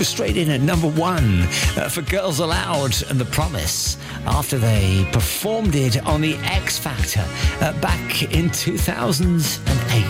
was straight in at number one for Girls Aloud and The Promise after they performed it on the X Factor back in 2008.